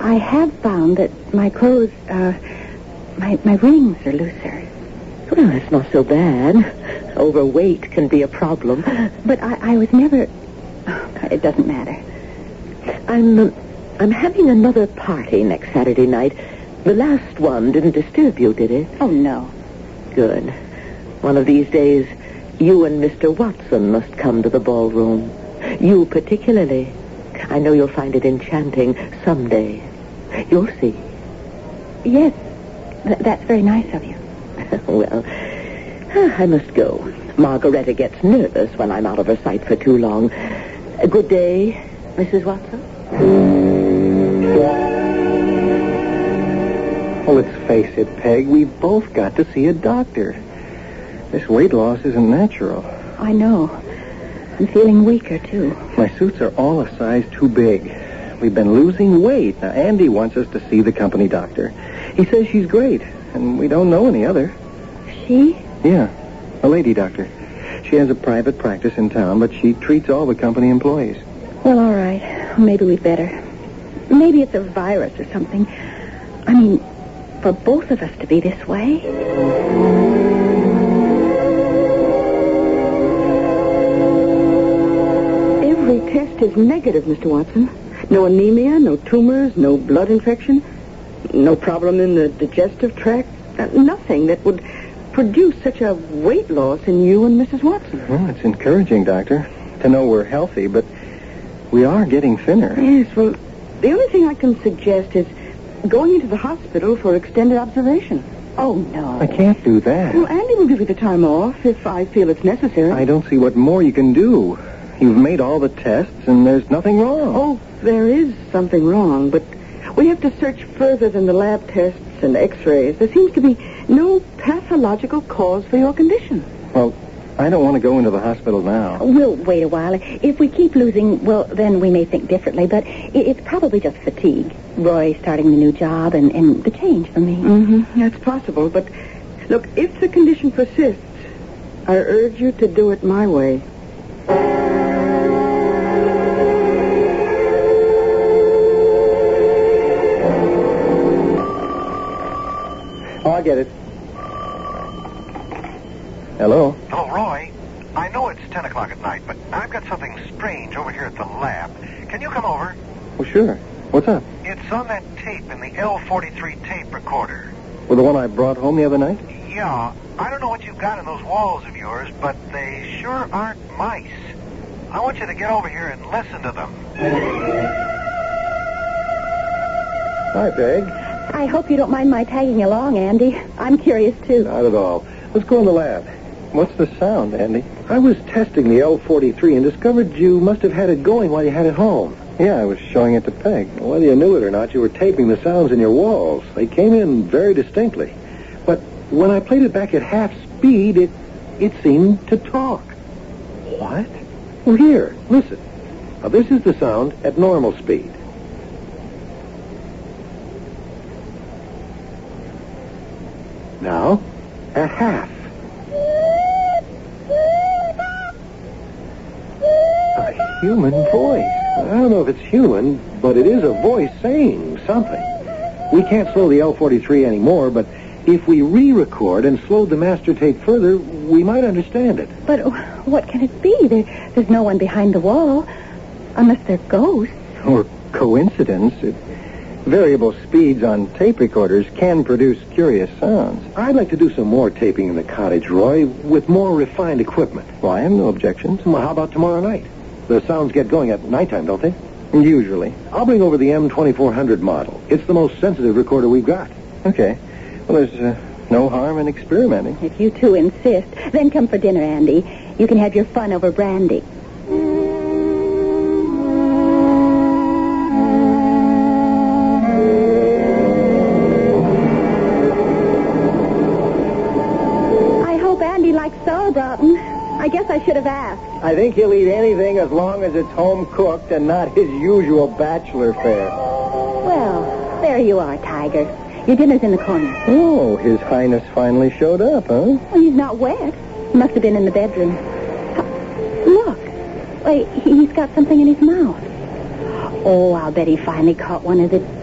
I have found that my clothes, my rings are looser. Well, that's not so bad. Overweight can be a problem. But I was never... It doesn't matter. I'm having another party next Saturday night. The last one didn't disturb you, did it? Oh, no. Good. One of these days, you and Mr. Watson must come to the ballroom. You particularly. I know you'll find it enchanting someday. You'll see. Yes, that's very nice of you. Well, I must go. Margaretta gets nervous when I'm out of her sight for too long. Good day, Mrs. Watson. Well, let's face it, Peg. We've both got to see a doctor. This weight loss isn't natural. I know. I'm feeling weaker, too. My suits are all a size too big. We've been losing weight. Now, Andy wants us to see the company doctor. He says she's great, and we don't know any other. She? Yeah, a lady doctor. She has a private practice in town, but she treats all the company employees. Well, all right. Maybe we'd better. Maybe it's a virus or something. I mean, for both of us to be this way. Every test is negative, Mr. Watson. No anemia, no tumors, no blood infection, no problem in the digestive tract. Nothing that would produce such a weight loss in you and Mrs. Watson. Well, it's encouraging, Doctor, to know we're healthy, but we are getting thinner. Yes, well, the only thing I can suggest is going into the hospital for extended observation. Oh, no. I can't do that. Well, Andy will give you the time off if I feel it's necessary. I don't see what more you can do. You've made all the tests, and there's nothing wrong. Oh, there is something wrong, but we have to search further than the lab tests and x-rays. There seems to be no pathological cause for your condition. Well, I don't want to go into the hospital now. We'll wait a while. If we keep losing, well, then we may think differently, but it's probably just fatigue. Roy starting the new job and the change for me. Mm-hmm. That's possible, but look, if the condition persists, I urge you to do it my way. Oh, I get it. Hello? Hello, Roy. I know it's 10 o'clock at night, but I've got something strange over here at the lab. Can you come over? Well, sure. What's up? It's on that tape in the L43 tape recorder. Well, the one I brought home the other night? Yeah, I don't know what you've got in those walls of yours, but they sure aren't mice. I want you to get over here and listen to them. Hi, Peg. I hope you don't mind my tagging along, Andy. I'm curious, too. Not at all. Let's go in the lab. What's the sound, Andy? I was testing the L43 and discovered you must have had it going while you had it home. Yeah, I was showing it to Peg. Whether you knew it or not, you were taping the sounds in your walls. They came in very distinctly. But when I played it back at half speed, it seemed to talk. What? Well, here, listen. Now, this is the sound at normal speed. Now, at half. A human voice. I don't know if it's human, but it is a voice saying something. We can't slow the L43 anymore, but if we re-record and slow the master tape further, we might understand it. But what can it be? There's no one behind the wall, unless they're ghosts. Or coincidence. Variable speeds on tape recorders can produce curious sounds. I'd like to do some more taping in the cottage, Roy, with more refined equipment. Well, I have no objections. Well, how about tomorrow night? The sounds get going at nighttime, don't they? Usually. I'll bring over the M2400 model. It's the most sensitive recorder we've got. Okay. Well, there's no harm in experimenting. If you two insist, then come for dinner, Andy. You can have your fun over brandy. Sauerbraten. I guess I should have asked. I think he'll eat anything as long as it's home cooked and not his usual bachelor fare. Well, there you are, Tiger. Your dinner's in the corner. Oh, His Highness finally showed up, huh? Well, he's not wet. He must have been in the bedroom. Look. Wait, he's got something in his mouth. Oh, I'll bet he finally caught one of the